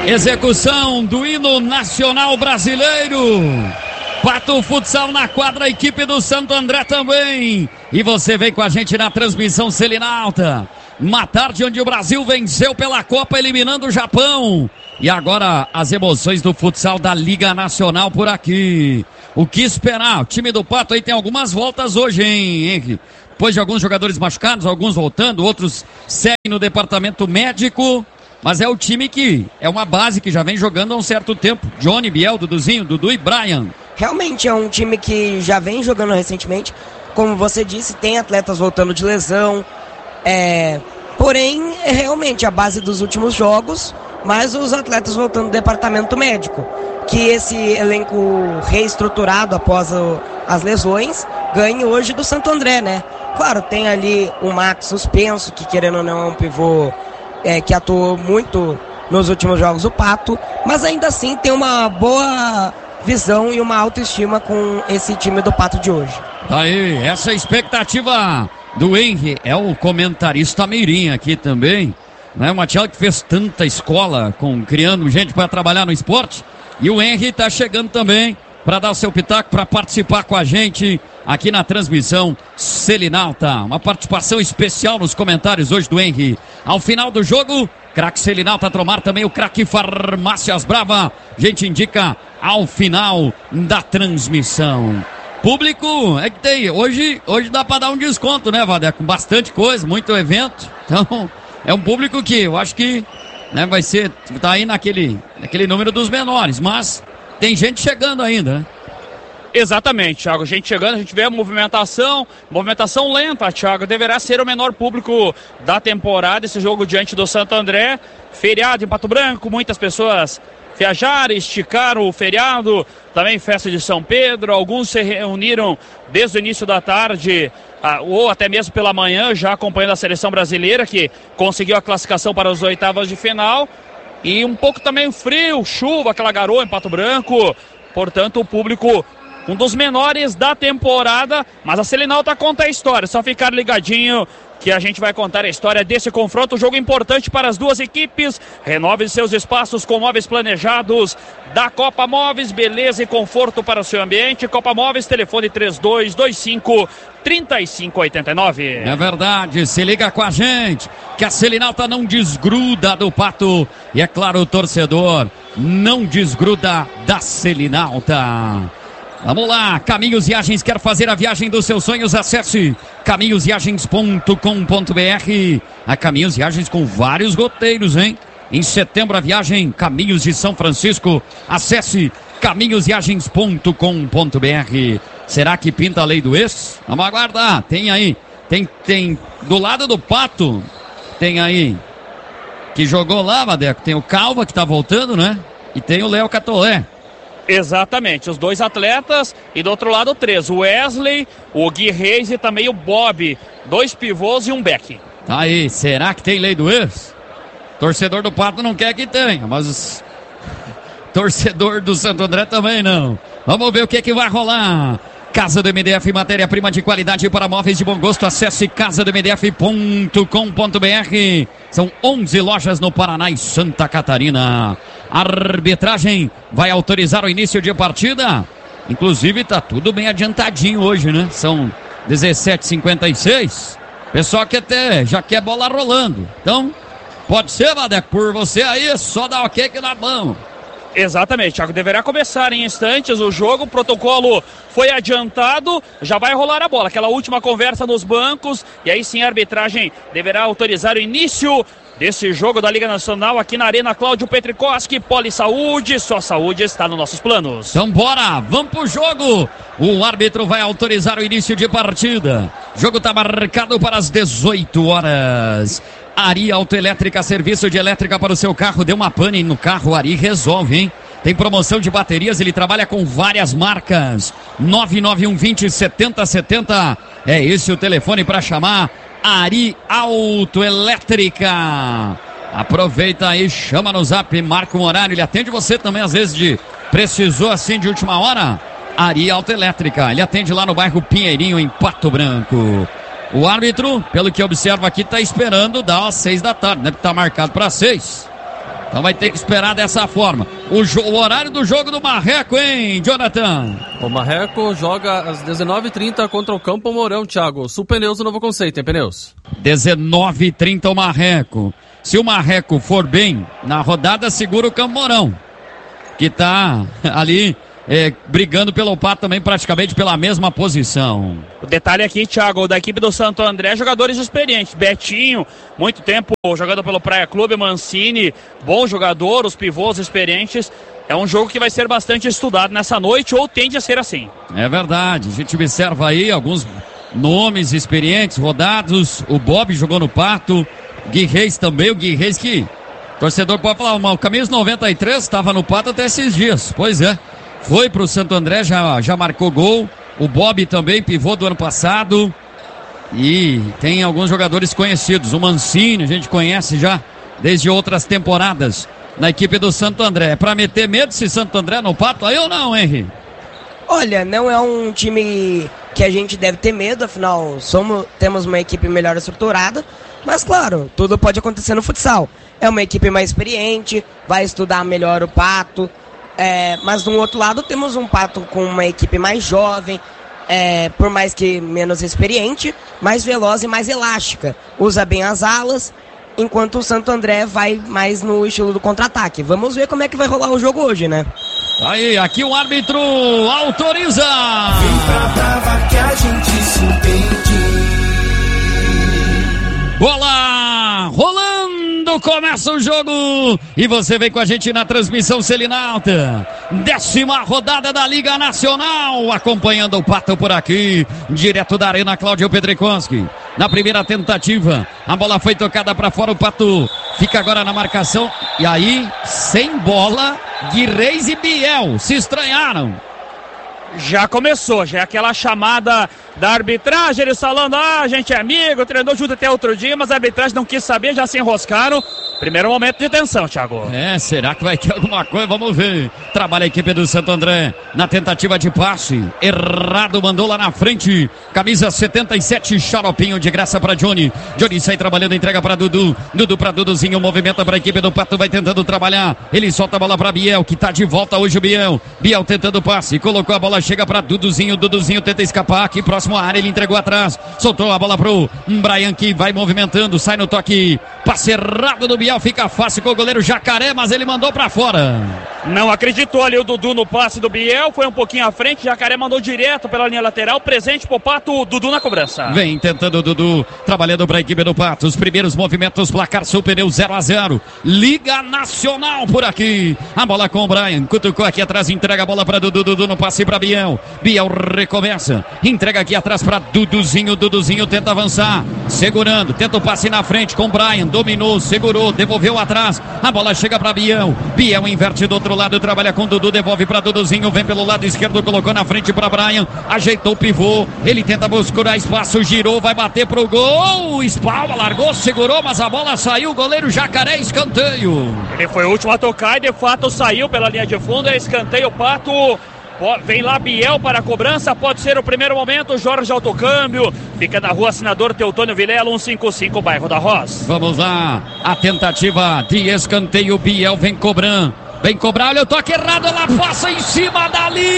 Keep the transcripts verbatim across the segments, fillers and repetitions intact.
Execução do hino nacional brasileiro. Pato Futsal na quadra, a equipe do Santo André também. E você vem com a gente na transmissão Selinalta. Uma tarde onde o Brasil venceu pela Copa, eliminando o Japão. E agora as emoções do futsal da Liga Nacional por aqui. O que esperar? O time do Pato aí tem algumas voltas hoje, hein, Henrique? Depois de alguns jogadores machucados, alguns voltando, outros seguem no departamento médico. Mas é o time que é uma base que já vem jogando há um certo tempo. Johnny, Biel, Duduzinho, Dudu e Brian. Realmente é um time que já vem jogando recentemente. Como você disse, tem atletas voltando de lesão. É... Porém, é realmente a base dos últimos jogos, mas os atletas voltando do departamento médico. Que esse elenco reestruturado após o... as lesões ganhe hoje do Santo André, né? Claro, tem ali o Max suspenso, que querendo ou não é um pivô é, que atuou muito nos últimos jogos do Pato, mas ainda assim tem uma boa visão e uma autoestima com esse time do Pato de hoje. Aí, essa expectativa do Henry, é o comentarista Mirim aqui também, né? Uma tia que fez tanta escola com criando gente para trabalhar no esporte, e o Henry tá chegando também para dar o seu pitaco, para participar com a gente aqui na transmissão Selinalta. Uma participação especial nos comentários hoje do Henry. Ao final do jogo, craque Selinalta Tromar, também o craque Farmácias Brava. A gente indica ao final da transmissão. Público, é que tem, hoje, hoje dá para dar um desconto, né, Vadeco? Bastante coisa, muito evento. Então, é um público que eu acho que, né, vai ser, tá aí naquele, naquele número dos menores, mas tem gente chegando ainda, né? Exatamente, Thiago. Gente chegando, a gente vê a movimentação, movimentação lenta, Thiago. Deverá ser o menor público da temporada, esse jogo diante do Santo André. Feriado em Pato Branco, muitas pessoas viajaram, esticaram o feriado. Também festa de São Pedro, alguns se reuniram desde o início da tarde, ou até mesmo pela manhã, já acompanhando a seleção brasileira, que conseguiu a classificação para as oitavas de final. E um pouco também frio, chuva, aquela garoa em Pato Branco. Portanto, o público, um dos menores da temporada, mas a Selinalta conta a história, só ficar ligadinho que a gente vai contar a história desse confronto, jogo importante para as duas equipes. Renove seus espaços com móveis planejados da Copa Móveis, beleza e conforto para o seu ambiente. Copa Móveis, telefone três dois dois cinco, três cinco oito nove. É verdade, se liga com a gente, que a Selinalta não desgruda do Pato, e é claro, o torcedor não desgruda da Selinalta. Vamos lá, Caminhos Viagens, quer fazer a viagem dos seus sonhos? Acesse caminhos viagens ponto com ponto br. A Caminhos Viagens com vários roteiros, hein? Em setembro a viagem Caminhos de São Francisco. Acesse caminhos viagens ponto com ponto br. Será que pinta a lei do ex? Vamos aguardar, tem aí, tem, tem do lado do Pato, tem aí, que jogou lá, Vadeco, tem o Calva que tá voltando, né? E tem o Léo Catolé. Exatamente, os dois atletas, e do outro lado três, o Wesley, o Gui Reis e também o Bob, dois pivôs e um back. Tá aí, será que tem lei do ex? Torcedor do Pato não quer que tenha, mas torcedor do Santo André também não. Vamos ver o que que vai rolar. Casa do M D F, matéria-prima de qualidade para móveis de bom gosto. Acesse casa do m d f ponto com ponto br. São onze lojas no Paraná e Santa Catarina. A arbitragem vai autorizar o início de partida. Inclusive tá tudo bem adiantadinho hoje, né? São dezessete e cinquenta e seis. Pessoal que até já quer bola rolando. Então, pode ser, Vadeco, por você aí, só dá ok que na mão. Exatamente, Thiago, deverá começar em instantes o jogo, o protocolo foi adiantado, já vai rolar a bola, aquela última conversa nos bancos, e aí sim a arbitragem deverá autorizar o início desse jogo da Liga Nacional aqui na Arena Cláudio Petrikoski. Poli Saúde, só saúde está nos nossos planos. Então bora, vamos pro jogo. O árbitro vai autorizar o início de partida. O jogo está marcado para as dezoito horas. Ari Autoelétrica, serviço de elétrica para o seu carro. Deu uma pane no carro, Ari resolve, hein? Tem promoção de baterias, ele trabalha com várias marcas. nove nove um vinte, setenta setenta. É esse o telefone para chamar. Ari Autoelétrica. Aproveita aí, chama no zap, marca um horário. Ele atende você também, às vezes, de precisou assim de última hora. Ari Autoelétrica. Ele atende lá no bairro Pinheirinho, em Pato Branco. O árbitro, pelo que observo aqui, está esperando dar às seis da tarde, né? Está marcado para seis. Então vai ter que esperar dessa forma. O, jo- o horário do jogo do Marreco, hein, Jonathan? O Marreco joga às dezenove e trinta contra o Campo Mourão, Thiago. Sul Pneus, o Novo Conceito, hein, Pneus? dezenove e trinta o Marreco. Se o Marreco for bem na rodada, segura o Campo Mourão, que tá ali é, brigando pelo pato também, praticamente pela mesma posição. O detalhe aqui, Thiago, da equipe do Santo André, jogadores experientes. Betinho, muito tempo jogando pelo Praia Clube, Mancini, bom jogador, os pivôs experientes. É um jogo que vai ser bastante estudado nessa noite, ou tende a ser assim. É verdade, a gente observa aí alguns nomes experientes, rodados. O Bob jogou no Pato, Gui Reis também, o Gui Reis que, torcedor pode falar, o camisa noventa e três estava no Pato até esses dias, pois é. Foi pro Santo André, já, já marcou gol. O Bob também, pivô do ano passado. E tem alguns jogadores conhecidos. O Mancini, a gente conhece já desde outras temporadas na equipe do Santo André. É pra meter medo esse Santo André no Pato aí ou não, Henry? Olha, não é um time que a gente deve ter medo, afinal somos, temos uma equipe melhor estruturada. Mas claro, tudo pode acontecer no futsal. É uma equipe mais experiente, vai estudar melhor o Pato. É, mas do outro lado temos um Pato com uma equipe mais jovem, é, por mais que menos experiente, mais veloz e mais elástica. Usa bem as alas, enquanto o Santo André vai mais no estilo do contra-ataque. Vamos ver como é que vai rolar o jogo hoje, né? Aí, aqui o árbitro autoriza! Vem pra brava que a gente se entende. Bola rolando, começa o jogo e você vem com a gente na transmissão Selinalta. Décima rodada da Liga Nacional, acompanhando o Pato por aqui, direto da Arena Cláudio Pedrekoski. Na primeira tentativa, a bola foi tocada para fora, o Pato fica agora na marcação. E aí, sem bola, Gui Reis e Biel se estranharam. Já começou, já é aquela chamada da arbitragem, eles falando, ah, a gente é amigo, treinou junto até outro dia, mas a arbitragem não quis saber, já se enroscaram. Primeiro momento de tensão, Thiago. É, será que vai ter alguma coisa? Vamos ver. Trabalha a equipe do Santo André na tentativa de passe. Errado, mandou lá na frente. Camisa setenta e sete, Xaropinho de graça para Johnny. Johnny sai trabalhando, entrega para Dudu. Dudu para Duduzinho, movimenta para a equipe do Pato, vai tentando trabalhar. Ele solta a bola para Biel, que tá de volta hoje o Biel. Biel tentando passe, colocou a bola, chega para Duduzinho. Duduzinho tenta escapar aqui próximo à área, ele entregou atrás. Soltou a bola pro Brian, que vai movimentando, sai no toque. Passe errado do Biel, fica fácil com o goleiro Jacaré, mas ele mandou pra fora. Não acreditou ali o Dudu no passe do Biel, foi um pouquinho à frente, Jacaré mandou direto pela linha lateral, presente pro Pato, Dudu na cobrança. Vem tentando o Dudu, trabalhando pra equipe do Pato, os primeiros movimentos, placar Sul Pneu zero a zero, Liga Nacional por aqui, a bola com o Brian, cutucou aqui atrás, entrega a bola pra Dudu, Dudu no passe pra Biel, Biel recomeça, entrega aqui atrás pra Duduzinho, Duduzinho tenta avançar, segurando, tenta o passe na frente com o Brian, dominou, segurou, devolveu atrás, a bola chega pra Biel, Biel inverte do outro lado, trabalha com Dudu, devolve pra Duduzinho, vem pelo lado esquerdo, colocou na frente pra Brian, ajeitou o pivô, ele tenta buscar espaço, girou, vai bater pro gol, espalma, largou, segurou, mas a bola saiu, goleiro Jacaré, escanteio. Ele foi o último a tocar e de fato saiu pela linha de fundo, é escanteio, Pato. Vem lá Biel para a cobrança, pode ser o primeiro momento, Jorge Autocâmbio, fica na rua Senador Teutônio Vilela, cento e cinquenta e cinco, bairro da Roça. Vamos lá, a tentativa de escanteio, Biel vem cobrando, vem cobrar, olha o toque errado, ela passa em cima da linha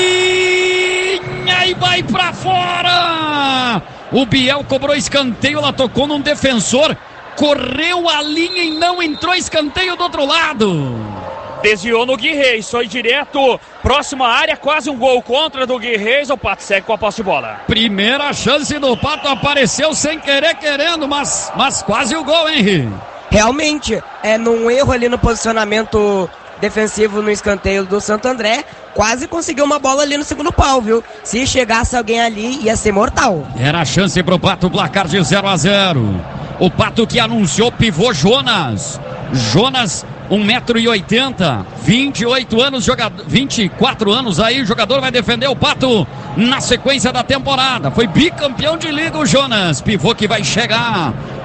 e vai para fora. O Biel cobrou escanteio, ela tocou num defensor, correu a linha e não entrou, escanteio do outro lado. Desviou no Gui Reis, foi direto, próxima área, quase um gol contra do Gui Reis, o Pato segue com a posse de bola. Primeira chance do Pato, apareceu sem querer, querendo, mas, mas quase o gol, Henry. Realmente, é num erro ali no posicionamento defensivo no escanteio do Santo André, quase conseguiu uma bola ali no segundo pau, viu? Se chegasse alguém ali, ia ser mortal. Era a chance pro Pato, placar de zero a zero. O Pato que anunciou pivô Jonas. Jonas, um metro e oitenta, vinte e oito anos, jogador, vinte e quatro anos aí, o jogador vai defender o Pato na sequência da temporada. Foi bicampeão de liga o Jonas, pivô que vai chegar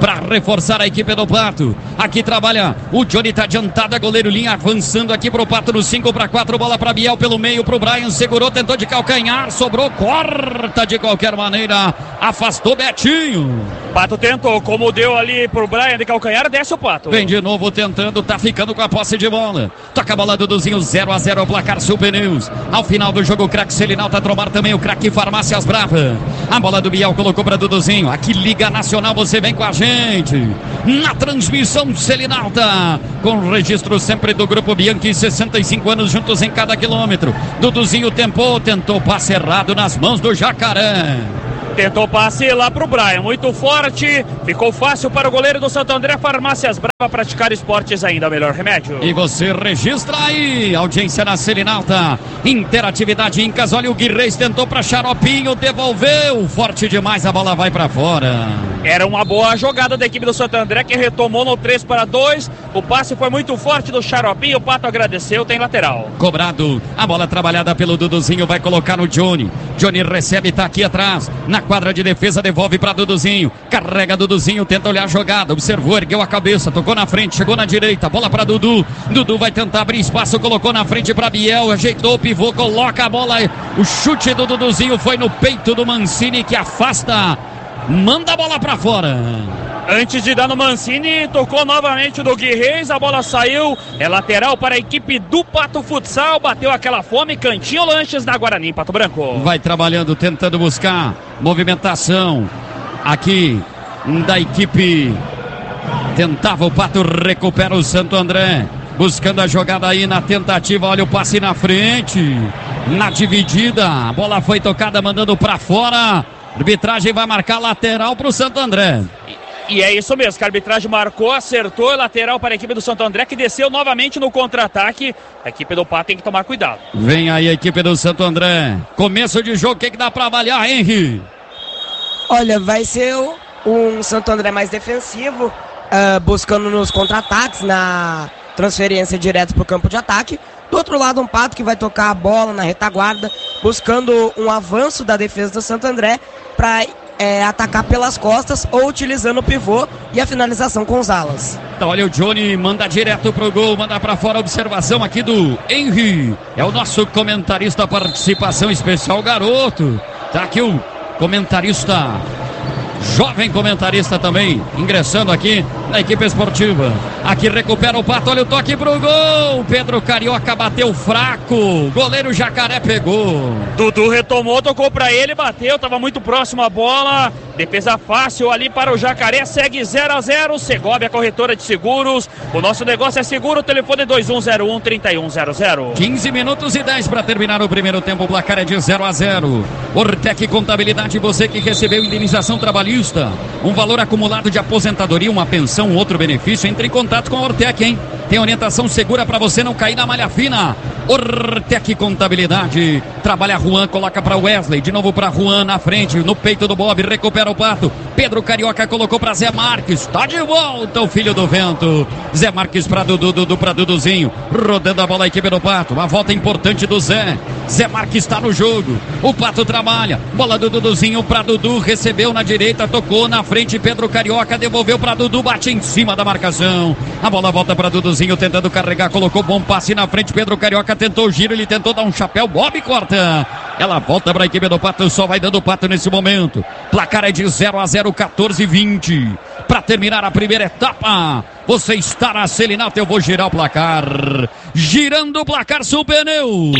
para reforçar a equipe do Pato. Aqui trabalha o Johnny, tá adiantado, a goleiro linha avançando aqui pro Pato no cinco para quatro, bola para Biel pelo meio pro Brian, segurou, tentou de calcanhar, sobrou, corta de qualquer maneira, afastou Betinho. Pato tentou, como deu ali pro Brian de calcanhar, desce o Pato. Vem de novo tentando, tá ficando com a posse de bola. Toca a bola, Duduzinho, zero a zero ao placar Sul Pneus. Ao final do jogo, o craque Selinal tá trombar também o craque Farmácias Brava. A bola do Biel colocou para Duduzinho. Aqui Liga Nacional, você vem com a gente. Na transmissão Selinalta, com registro sempre do Grupo Bianchi, sessenta e cinco anos juntos em cada quilômetro. Duduzinho tentou, tentou passe errado nas mãos do Jacaré. Tentou passe lá pro Brian, muito forte, ficou fácil para o goleiro do Santo André. Farmácias Brava, praticar esportes ainda melhor remédio. E você registra aí, audiência na Selinalta, interatividade Incas, olha o Guirreis, tentou para Xaropinho, devolveu, forte demais, a bola vai para fora. Era uma boa jogada da equipe do Santo André, que retomou no três para dois, o passe foi muito forte do Xaropinho, o Pato agradeceu, tem lateral. Cobrado, a bola trabalhada pelo Duduzinho, vai colocar no Johnny, Johnny recebe, tá aqui atrás, na quadra de defesa, devolve para Duduzinho, carrega Duduzinho, tenta olhar a jogada, observou, ergueu a cabeça, tocou na frente, chegou na direita, bola para Dudu, Dudu vai tentar abrir espaço, colocou na frente para Biel, ajeitou o pivô, coloca a bola, o chute do Duduzinho foi no peito do Mancini, que afasta, manda a bola para fora. Antes de dar no Mancini, tocou novamente o do Guirreis, a bola saiu, é lateral para a equipe do Pato Futsal, bateu aquela fome, Cantinho Lanches da Guarani, Pato Branco. Vai trabalhando, tentando buscar movimentação aqui da equipe, tentava o Pato, recupera o Santo André, buscando a jogada aí na tentativa, olha o passe na frente, na dividida, a bola foi tocada, mandando para fora, arbitragem vai marcar lateral para o Santo André. E é isso mesmo, que a arbitragem marcou, acertou, lateral para a equipe do Santo André, que desceu novamente no contra-ataque. A equipe do Pato tem que tomar cuidado. Vem aí a equipe do Santo André, começo de jogo, o que, que dá para avaliar, Henry? Olha, vai ser um Santo André mais defensivo, uh, buscando nos contra-ataques, na transferência direta para o campo de ataque. Do outro lado, um Pato que vai tocar a bola na retaguarda, buscando um avanço da defesa do Santo André para é, atacar pelas costas ou utilizando o pivô e a finalização com os alas. Então, olha o Johnny, manda direto pro gol, manda para fora, observação aqui do Henry, é o nosso comentarista, participação especial, garoto. Tá aqui o comentarista, jovem comentarista também, ingressando aqui na equipe esportiva. Aqui recupera o Pato, olha o toque pro gol. Pedro Carioca bateu fraco, goleiro Jacaré pegou. Dudu retomou, tocou pra ele, bateu, tava muito próximo a bola. Defesa fácil ali para o Jacaré, segue zero a zero. Segovia, corretora de seguros. O nosso negócio é seguro, o telefone dois um zero um, três um zero zero. quinze minutos e dez para terminar o primeiro tempo, o placar é de zero a zero. Ortec Contabilidade, você que recebeu indenização trabalhista, um valor acumulado de aposentadoria, uma pensão, outro benefício, entre em contato com a Ortec, hein? Tem orientação segura para você não cair na malha fina. Ortec Contabilidade. Trabalha Juan, coloca para Wesley, de novo para Juan na frente, no peito do Bob, recupera o Pato. Pedro Carioca colocou para Zé Marques, tá de volta o filho do vento. Zé Marques para Dudu, Dudu para Duduzinho, rodando a bola a equipe do Pato, uma volta importante do Zé. Zé Marques está no jogo, o Pato trabalha, bola do Duduzinho para Dudu, recebeu na direita, tocou na frente, Pedro Carioca devolveu para Dudu, bate em cima da marcação. A bola volta para Duduzinho, tentando carregar, colocou bom passe na frente, Pedro Carioca tentou o giro, ele tentou dar um chapéu, Bob corta. Ela volta para a equipe do Pato, só vai dando o Pato nesse momento. Placar é de zero a zero, quatorze e vinte. Para terminar a primeira etapa, você está na Selinalta, eu vou girar o placar. Girando o placar, Sul Pneus.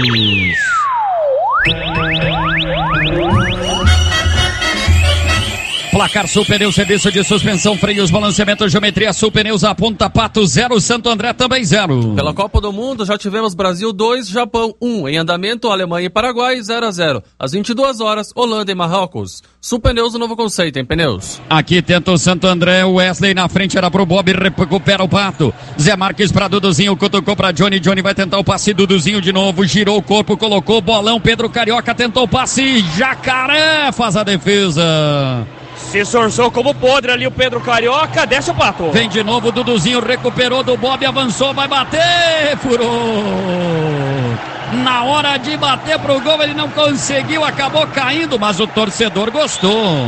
Placar Sul Pneus, serviço de suspensão, freios, balanceamento, geometria. Sul Pneus aponta Pato zero, Santo André também zero. Pela Copa do Mundo já tivemos Brasil dois, Japão um. Em andamento, Alemanha e Paraguai zero a zero. Às vinte e duas horas, Holanda e Marrocos. Sul Pneus, o novo conceito em pneus. Aqui tenta o Santo André, o Wesley na frente era pro Bob, recupera o Pato. Zé Marques pra Duduzinho, cutucou pra Johnny, Johnny vai tentar o passe, Duduzinho de novo, girou o corpo, colocou o bolão, Pedro Carioca tentou o passe, Jacaré faz a defesa. Se esforçou como podre ali o Pedro Carioca, desce o Pato. Vem de novo, Duduzinho recuperou do Bob, avançou, vai bater, furou. Na hora de bater pro gol ele não conseguiu, acabou caindo, mas o torcedor gostou.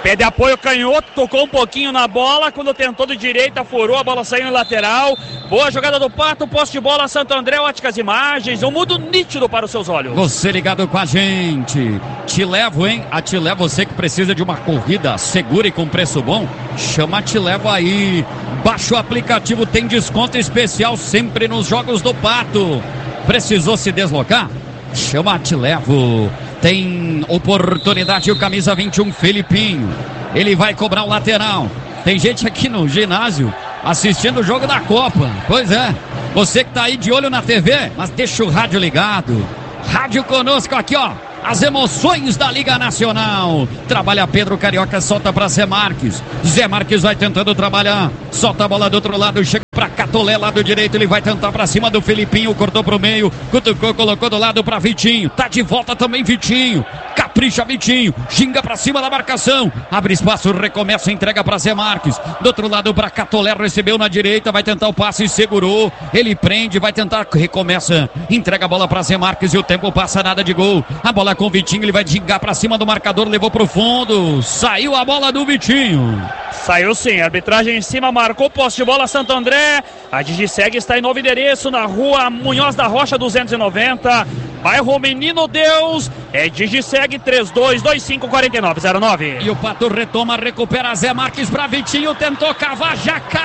Pé de apoio canhoto, tocou um pouquinho na bola, quando tentou de direita, furou, a bola saiu em lateral. Boa jogada do Pato, posse de bola, Santo André, óticas imagens, um mundo nítido para os seus olhos. Você ligado com a gente, Te Levo, hein? A Te Levo, você que precisa de uma corrida segura e com preço bom, chama a Te Levo aí. Baixa o aplicativo, tem desconto especial sempre nos jogos do Pato. Precisou se deslocar? Chama a Te Levo. Tem oportunidade o camisa vinte e um, Felipinho. Ele vai cobrar o lateral. Tem gente aqui no ginásio assistindo o jogo da Copa. Pois é, você que tá aí de olho na T V, mas deixa o rádio ligado. Rádio conosco aqui, ó. As emoções da Liga Nacional. Trabalha Pedro Carioca, solta para Zé Marques. Zé Marques vai tentando trabalhar. Solta a bola do outro lado, chega para Catolé, lado direito. Ele vai tentar para cima do Felipinho, cortou pro meio, cutucou, colocou do lado para Vitinho. Tá de volta também Vitinho. Capricha Vitinho, xinga pra cima da marcação, abre espaço, recomeça, entrega pra Zé Marques, do outro lado pra Catolé, recebeu na direita, vai tentar o passe, segurou, ele prende, vai tentar, recomeça, entrega a bola pra Zé Marques e o tempo passa, nada de gol, a bola com o Vitinho, ele vai xingar pra cima do marcador, levou pro fundo, saiu a bola do Vitinho. Saiu sim, arbitragem em cima, marcou posse de bola Santo André, a Digiseg está em novo endereço, na rua Munhoz da Rocha duzentos e noventa, bairro Menino Deus, é Digiseg três dois dois cinco quatro nove zero nove. E o Pato retoma, recupera Zé Marques para Vitinho, tentou cavar,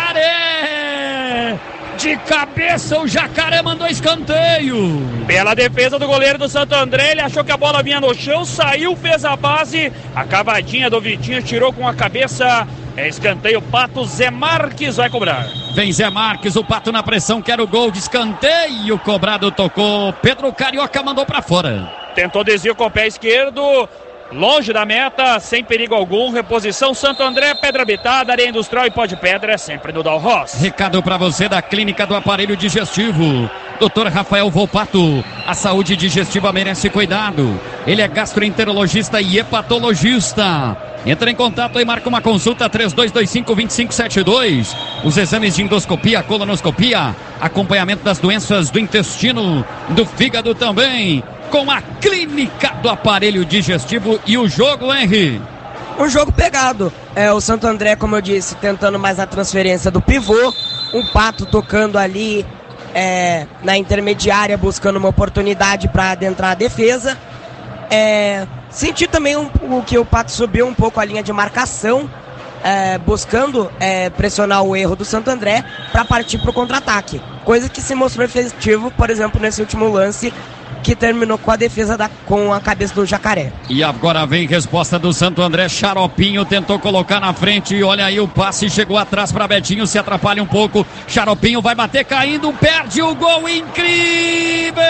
Jacaré! De cabeça o Jacaré mandou escanteio. Bela defesa do goleiro do Santo André, ele achou que a bola vinha no chão, saiu, fez a base, a cavadinha do Vitinho, tirou com a cabeça. É escanteio, Pato, Zé Marques vai cobrar. Vem Zé Marques, o Pato na pressão, quer o gol de escanteio, cobrado, tocou, Pedro Carioca mandou pra fora. Tentou desvio com o pé esquerdo, longe da meta, sem perigo algum, reposição Santo André, Pedra Habitada, Areia Industrial e Pó de Pedra, é sempre no Dalros. Recado pra você da Clínica do Aparelho Digestivo, doutor Rafael Volpato, a saúde digestiva merece cuidado, ele é gastroenterologista e hepatologista. Entra em contato e marca uma consulta três dois dois cinco, dois cinco sete dois. Os exames de endoscopia, colonoscopia, acompanhamento das doenças do intestino, do fígado também, com a Clínica do Aparelho Digestivo. E o jogo, Henry? Um jogo pegado. É, o Santo André, como eu disse, tentando mais a transferência do pivô. Um Pato tocando ali é, na intermediária, buscando uma oportunidade para adentrar a defesa. É, senti também um, o que o Pato subiu um pouco a linha de marcação, é, buscando é, pressionar o erro do Santo André para partir para o contra-ataque. Coisa que se mostrou efetivo, por exemplo, nesse último lance, que terminou com a defesa da, com a cabeça do Jacaré. E agora vem resposta do Santo André. Xaropinho tentou colocar na frente e olha aí o passe, chegou atrás para Betinho, se atrapalha um pouco. Xaropinho vai bater caindo, perde o gol, incrível!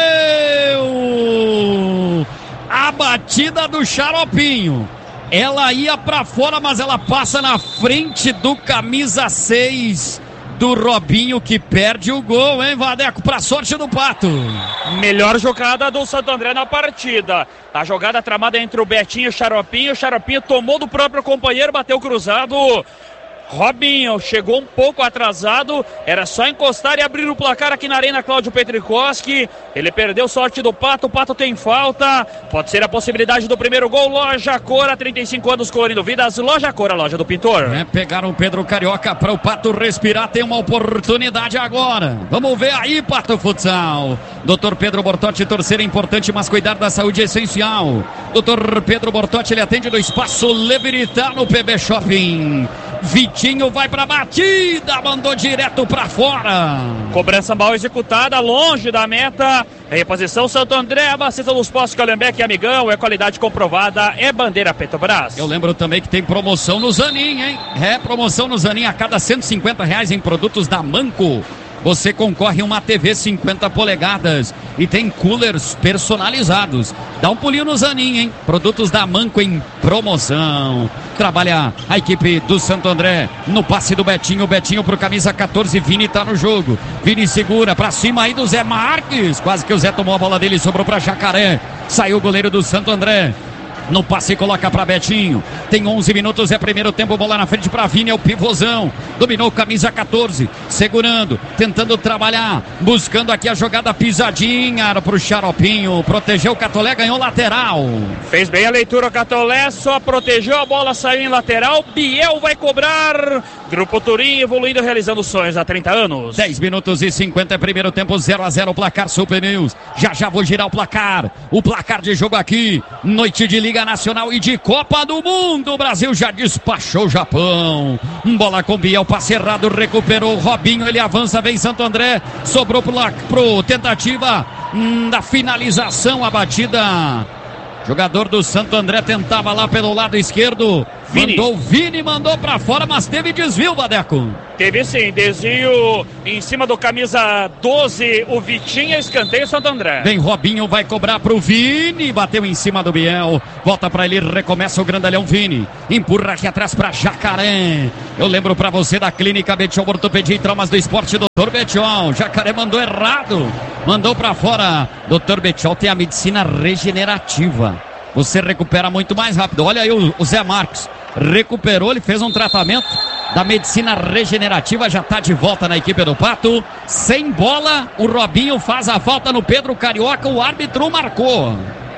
A batida do Xaropinho, ela ia para fora, mas ela passa na frente do camisa seis do Robinho, que perde o gol, hein, Vadeco? Pra sorte do Pato. Melhor jogada do Santo André na partida. A jogada tramada entre o Betinho e o Xaropinho. O Xaropinho tomou do próprio companheiro, bateu cruzado. Robinho chegou um pouco atrasado, era só encostar e abrir o placar aqui na Arena Cláudio Petrikoski. Ele perdeu sorte do Pato, o Pato tem falta, pode ser a possibilidade do primeiro gol. Loja Cora, trinta e cinco anos colorindo vidas, Loja Cora, loja do pintor. É, pegaram o Pedro Carioca para o Pato respirar, tem uma oportunidade agora. Vamos ver aí, Pato Futsal. doutor Pedro Bortotti, torcer é importante, mas cuidar da saúde é essencial. doutor Pedro Bortotti, ele atende no Espaço Leviritá no P B Shopping. Vitinho vai pra batida, mandou direto pra fora. Cobrança mal executada, longe da meta. Reposição Santo André, abastecida dos postos Calhambeque, amigão, é qualidade comprovada, é bandeira Petrobras. Eu lembro também que tem promoção no Zanin, hein? É, promoção no Zanin, a cada cento e cinquenta reais em produtos da Manco, você concorre a uma T V cinquenta polegadas e tem coolers personalizados. Dá um pulinho no Zanin, hein? Produtos da Manco em promoção. Trabalha a equipe do Santo André no passe do Betinho. Betinho pro camisa catorze, Vini tá no jogo. Vini segura pra cima aí do Zé Marques. Quase que o Zé tomou a bola dele e sobrou pra Jacaré. Saiu o goleiro do Santo André. No passe coloca pra Betinho. Tem onze minutos, é primeiro tempo, bola na frente pra Vini, é o pivôzão. Dominou camisa catorze, segurando, tentando trabalhar, buscando aqui a jogada pisadinha pro Xaropinho. Protegeu o Catolé, ganhou lateral. Fez bem a leitura o Catolé, só protegeu a bola, saiu em lateral. Biel vai cobrar. Grupo Turim evoluindo, realizando sonhos há trinta anos. dez minutos e cinquenta, primeiro tempo, zero a zero, placar Super News. Já já vou girar o placar. O placar de jogo aqui, noite de Liga Nacional e de Copa do Mundo. O Brasil já despachou o Japão. Bola com Biel, passe errado, recuperou Robinho, ele avança, vem Santo André. Sobrou pro, pro tentativa hum, da finalização, a batida. Jogador do Santo André tentava lá pelo lado esquerdo. Vini. Mandou Vini, mandou pra fora, mas teve desvio, Badeco. Teve sim, desvio em cima do camisa doze, o Vitinho, escanteio Santo André. Vem Robinho, vai cobrar pro Vini, bateu em cima do Biel, volta pra ele, recomeça o grandalhão Vini, empurra aqui atrás pra Jacaré. Eu lembro pra você da Clínica Betiol, Ortopedia e Traumas do Esporte, doutor Betiol. Jacaré mandou errado, mandou pra fora. doutor Betiol tem a medicina regenerativa, você recupera muito mais rápido. Olha aí o, o Zé Marcos, recuperou, ele fez um tratamento da medicina regenerativa, já está de volta na equipe do Pato. Sem bola, o Robinho faz a falta no Pedro Carioca, o árbitro marcou.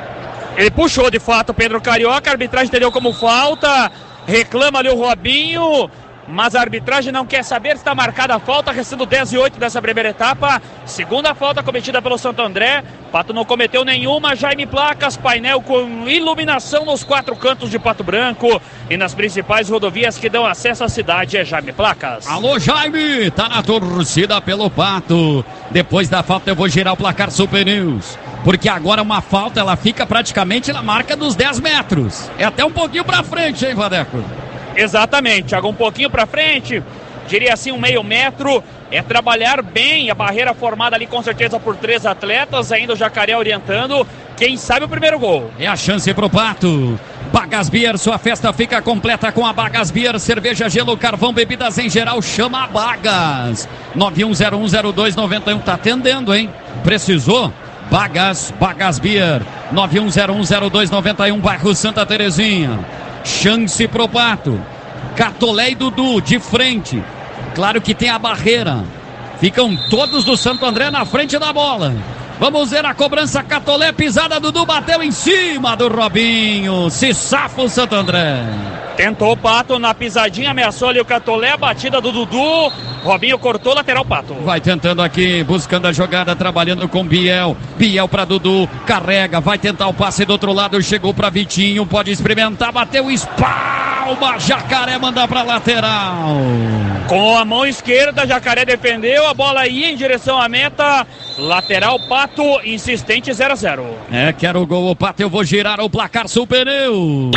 Ele puxou de fato o Pedro Carioca, a arbitragem entendeu como falta, reclama ali o Robinho, mas a arbitragem não quer saber se está marcada a falta, restando dez e oito dessa primeira etapa. Segunda falta cometida pelo Santo André. Pato não cometeu nenhuma. Jaime Placas, painel com iluminação nos quatro cantos de Pato Branco e nas principais rodovias que dão acesso à cidade. É Jaime Placas. Alô, Jaime, tá na torcida pelo Pato. Depois da falta eu vou girar o placar Super News, porque agora uma falta, ela fica praticamente na marca dos dez metros. É até um pouquinho pra frente, hein, Vadeco? Exatamente, Thiago, um pouquinho para frente, diria assim um meio metro, é trabalhar bem a barreira formada ali com certeza por três atletas, ainda o Jacaré orientando, quem sabe o primeiro gol. É a chance pro Pato. Bagas Beer, sua festa fica completa com a Bagas Beer, cerveja, gelo, carvão, bebidas em geral, chama a Bagas. nove um zero um zero dois nove um, tá atendendo, hein? Precisou? Bagas, Bagas Beer, nove um zero um zero dois nove um, bairro Santa Terezinha. Chance pro Pato. Catolé e Dudu de frente. Claro que tem a barreira. Ficam todos do Santo André na frente da bola. Vamos ver a cobrança. Catolé, pisada, Dudu bateu em cima do Robinho. Se safa o Santo André. Tentou o Pato na pisadinha, ameaçou ali o Catolé, a batida do Dudu. Robinho cortou, lateral Pato. Vai tentando aqui, buscando a jogada, trabalhando com Biel. Biel para Dudu, carrega, vai tentar o passe do outro lado, chegou para Vitinho, pode experimentar, bateu, espalma, Jacaré manda para lateral. Com a mão esquerda, Jacaré defendeu, a bola ia em direção à meta. Lateral Pato, insistente, zero a zero. É, quero o gol, o Pato, eu vou girar o placar Super News.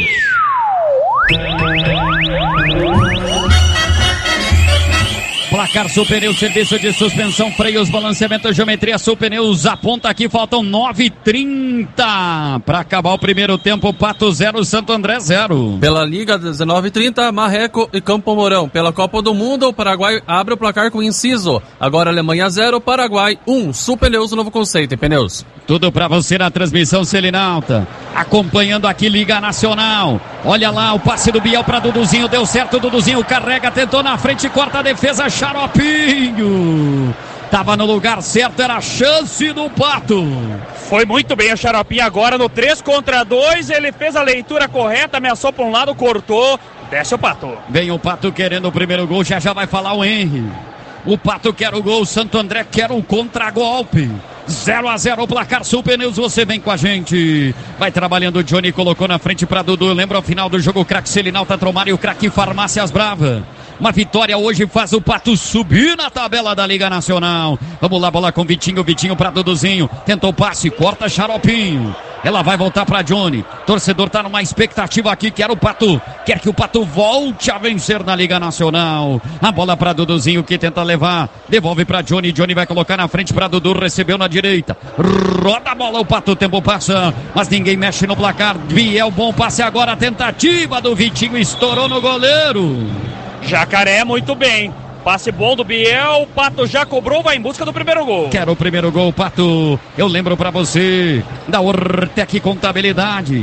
Placar Super News, serviço de suspensão, freios, balanceamento, geometria Super News, aponta aqui, faltam nove e trinta para acabar o primeiro tempo. Pato zero, Santo André zero. Pela Liga dezenove e trinta, Marreco e Campo Mourão. Pela Copa do Mundo, o Paraguai abre o placar com inciso. Agora Alemanha zero, Paraguai um. Super Neus, novo conceito em pneus. Tudo para você na transmissão Selinalta. Acompanhando aqui Liga Nacional. Olha lá o passe do Biel para Duduzinho. Deu certo, Duduzinho carrega, tentou na frente, corta a defesa, Xaropinho. Tava no lugar certo, era a chance do Pato. Foi muito bem o Xaropinho agora no três contra dois. Ele fez a leitura correta, ameaçou para um lado, cortou. Desce o Pato. Vem o Pato querendo o primeiro gol, já já vai falar o Henry. O Pato quer o gol, o Santo André quer um contragolpe. zero a zero o placar Super News, você vem com a gente. Vai trabalhando o Johnny, colocou na frente para Dudu. Lembra ao final do jogo o craque Selinalta Tromar e o craque Farmácias Brava. Uma vitória hoje faz o Pato subir na tabela da Liga Nacional. Vamos lá, bola com Vitinho, Vitinho para Duduzinho. Tentou o passe, corta Xaropinho. Ela vai voltar para Johnny. Torcedor tá numa expectativa aqui, quer o Pato, quer que o Pato volte a vencer na Liga Nacional. A bola para Duduzinho que tenta levar, devolve para Johnny. Johnny vai colocar na frente para Dudu, recebeu na direita. Roda a bola, o Pato, o tempo passa, mas ninguém mexe no placar. Biel, bom passe agora, a tentativa do Vitinho estourou no goleiro. Jacaré muito bem. Passe bom do Biel, o Pato já cobrou, vai em busca do primeiro gol. Quero o primeiro gol, Pato. Eu lembro pra você da Ortec Contabilidade.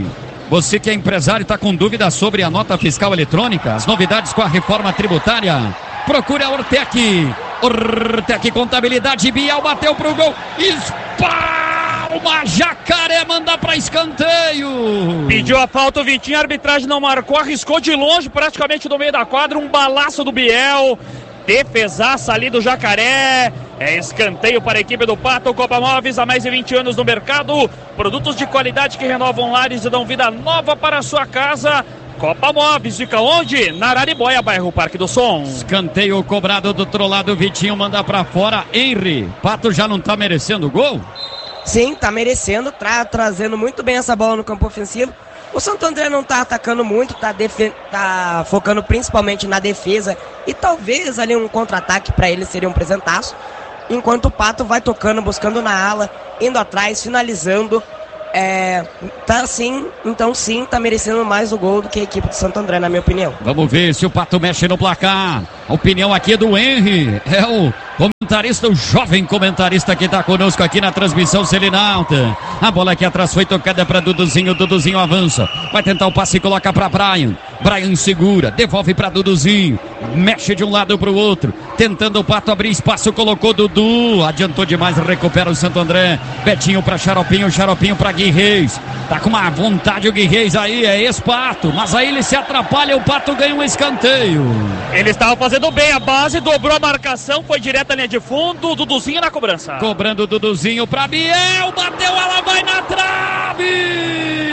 Você que é empresário e está com dúvida sobre a nota fiscal eletrônica, as novidades com a reforma tributária, procure a Ortec. Ortec Contabilidade, Biel bateu pro gol. Espalma, Jacaré manda para escanteio. Pediu a falta o Vitinho, a arbitragem não marcou, arriscou de longe, praticamente do meio da quadra, um balaço do Biel. Defesaça ali do Jacaré. É escanteio para a equipe do Pato. Copa Móveis, há mais de vinte anos no mercado. Produtos de qualidade que renovam lares e dão vida nova para a sua casa. Copa Móveis, fica onde? Na Araribóia, bairro Parque do Som. Escanteio cobrado do outro lado, Vitinho manda para fora. Henry, Pato já não tá merecendo o gol? Sim, tá merecendo, tra trazendo muito bem essa bola no campo ofensivo. O Santo André não tá atacando muito, tá, tá focando principalmente na defesa e talvez ali um contra-ataque para ele seria um presentaço. Enquanto o Pato vai tocando, buscando na ala, indo atrás, finalizando. É, tá sim, então sim, tá merecendo mais o gol do que a equipe do Santo André, na minha opinião. Vamos ver se o Pato mexe no placar. A opinião aqui é do Henry, é o comentarista, o jovem comentarista que tá conosco aqui na transmissão Selinalta. A bola aqui atrás foi tocada para Duduzinho, Duduzinho avança, vai tentar o passe e coloca para Brian. Brian segura, devolve para Duduzinho, mexe de um lado para o outro, tentando o Pato abrir espaço, colocou Dudu, adiantou demais, recupera o Santo André. Betinho para Xaropinho, Xaropinho para Gui Reis, tá com uma vontade o Gui Reis aí, é ex-Pato, mas aí ele se atrapalha, o Pato ganha um escanteio. Ele estava fazendo bem a base, dobrou a marcação, foi direto à linha de fundo, Duduzinho na cobrança. Cobrando o Duduzinho para Biel, bateu, ela vai na trave!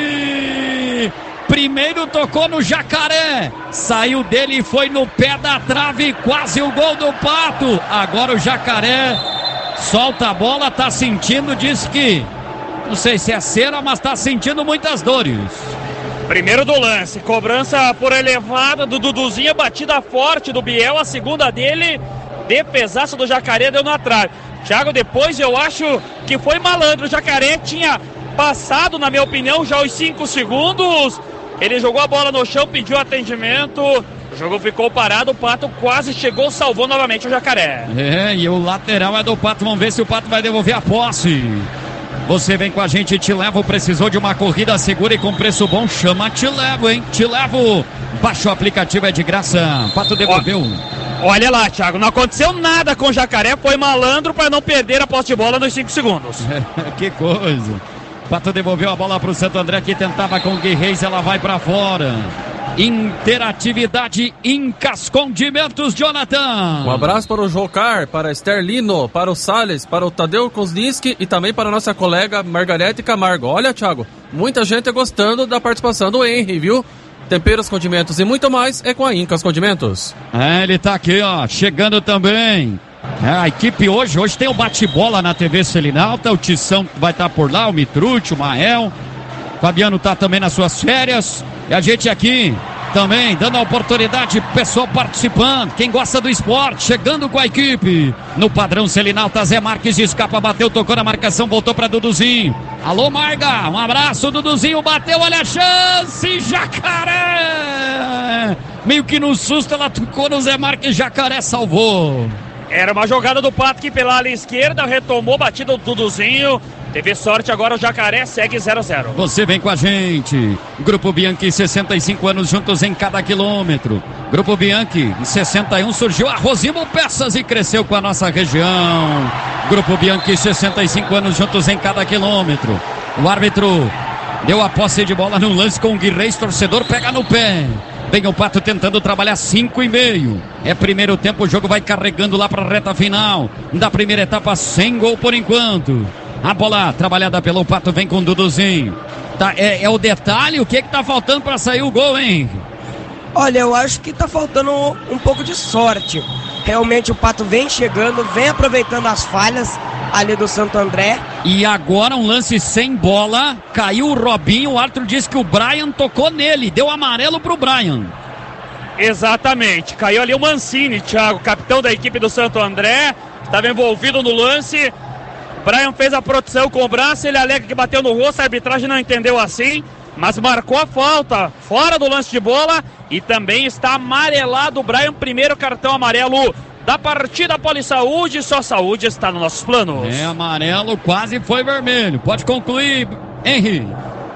Primeiro tocou no Jacaré, saiu dele e foi no pé da trave, quase o gol do Pato. Agora o Jacaré solta a bola, tá sentindo, diz que, não sei se é cera, mas tá sentindo muitas dores. Primeiro do lance, cobrança por elevada do Duduzinho, batida forte do Biel, a segunda dele, defesaço do Jacaré, deu na trave. Thiago, depois eu acho que foi malandro, o Jacaré tinha passado, na minha opinião, já os cinco segundos, ele jogou a bola no chão, pediu atendimento, o jogo ficou parado, o Pato quase chegou, salvou novamente o Jacaré. É, e o lateral é do Pato, vamos ver se o Pato vai devolver a posse. Você vem com a gente, Te Levo, precisou de uma corrida segura e com preço bom, chama Te Levo, hein? Te Levo, baixa o aplicativo, é de graça, Pato devolveu. Olha lá, Thiago, não aconteceu nada com o Jacaré, foi malandro para não perder a posse de bola nos cinco segundos. Que coisa. Pato devolveu a bola para o Santo André, que tentava com o Gui Reis, ela vai para fora. Interatividade Incas Condimentos, Jonathan. Um abraço para o Jocar, para a Esther Lino, para o Salles, para o Tadeu Kozlinski e também para a nossa colega Margarete Camargo. Olha, Thiago, muita gente gostando da participação do Henry, viu? Temperos, condimentos e muito mais é com a Incas Condimentos. É, ele tá aqui, ó, chegando também. É, a equipe hoje, hoje tem o bate-bola na T V Selinalta, o Tição vai estar tá por lá, o Mitrute, o Mael, o Fabiano tá também nas suas férias, e a gente aqui também dando a oportunidade pro pessoal participando, quem gosta do esporte, chegando com a equipe, no padrão Selinalta, Zé Marques escapa, bateu, tocou na marcação, voltou pra Duduzinho, alô Marga, um abraço, Duduzinho bateu, olha a chance, Jacaré, meio que no susto ela tocou no Zé Marques, Jacaré salvou. Era uma jogada do Pato que pela ala esquerda retomou, batida do Duduzinho. Teve sorte, agora o Jacaré segue zero a zero. Você vem com a gente. Grupo Bianchi, sessenta e cinco anos juntos em cada quilômetro. Grupo Bianchi, em sessenta e um surgiu a Rosimo Peças e cresceu com a nossa região. Grupo Bianchi, sessenta e cinco anos juntos em cada quilômetro. O árbitro deu a posse de bola no lance com o Gui Reis, torcedor pega no pé. Vem o Pato tentando trabalhar cinco e meio. É primeiro tempo, o jogo vai carregando lá para a reta final da primeira etapa, sem gol por enquanto. A bola trabalhada pelo Pato vem com o Duduzinho. Tá, é, é o detalhe, o que que tá faltando para sair o gol, hein? Olha, eu acho que tá faltando um pouco de sorte. Realmente o Pato vem chegando, vem aproveitando as falhas ali do Santo André. E agora um lance sem bola, caiu o Robinho, o árbitro disse que o Brian tocou nele, deu amarelo pro Brian. Exatamente, caiu ali o Mancini, Thiago, capitão da equipe do Santo André, estava envolvido no lance. Brian fez a proteção com o braço, ele alega que bateu no rosto, a arbitragem não entendeu assim, mas marcou a falta, fora do lance de bola, e também está amarelado o Brian, primeiro cartão amarelo da partida. Polisaúde, só saúde está nos nossos planos. É amarelo, quase foi vermelho, pode concluir, Henry.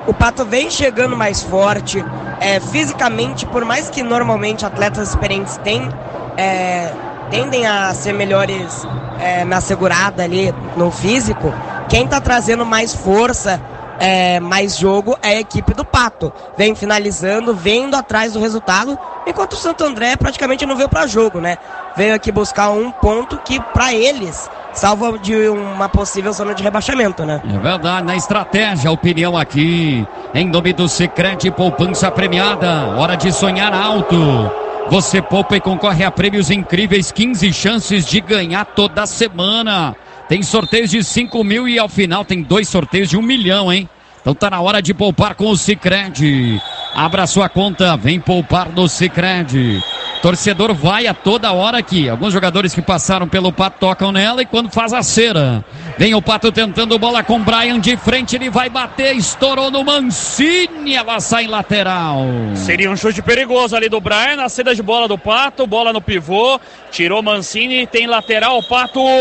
o Pato vem chegando mais forte, é, fisicamente, por mais que normalmente atletas experientes têm, é, tendem a ser melhores é, na segurada ali no físico, quem tá trazendo mais força, é, mais jogo é a equipe do Pato. Vem finalizando, vem indo atrás do resultado, enquanto o Santo André praticamente não veio para jogo, né? Veio aqui buscar um ponto que para eles salva de uma possível zona de rebaixamento, né? É verdade, na estratégia, opinião aqui, em nome do Sicredi Poupança Premiada, hora de sonhar alto. Você poupa e concorre a prêmios incríveis, quinze chances de ganhar toda semana. Tem sorteios de cinco mil e ao final tem dois sorteios de um milhão, hein? Então tá na hora de poupar com o Sicredi. Abra sua conta, vem poupar no Sicredi. Torcedor vai a toda hora aqui. Alguns jogadores que passaram pelo Pato tocam nela e quando faz a cera. Vem o Pato tentando bola com o Brian de frente, ele vai bater, estourou no Mancini, ela sai lateral. Seria um chute perigoso ali do Brian, na saída de bola do Pato, bola no pivô, tirou Mancini, tem lateral, o Pato